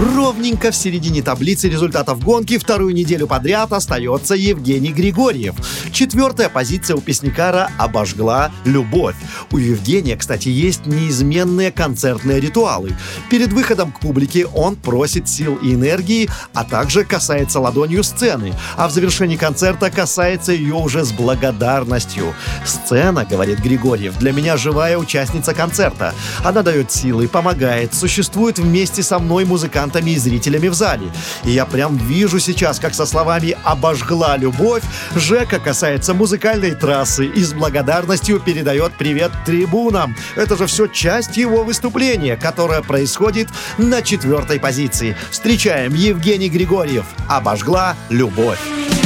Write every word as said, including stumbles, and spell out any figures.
Ровненько в середине таблицы результатов гонки вторую неделю подряд остается Евгений Григорьев. Четвертая позиция у песникара «Обожгла любовь». У Евгения, кстати, есть неизменные концертные ритуалы. Перед выходом к публике он просит сил и энергии, а также касается ладонью сцены. А в завершении концерта касается ее уже с благодарностью. «Сцена, — говорит Григорьев, — для меня живая участница концерта. Она дает силы, помогает, существует вместе со мной, музыкантами и зрителями в зале. И я прям вижу сейчас, как со словами «обожгла любовь» Жека касается музыкальной трассы и с благодарностью передает привет трибунам. Это же все часть его выступления, которое происходит на четвертой позиции. Встречаем Евгений Григорьев. «Обожгла любовь».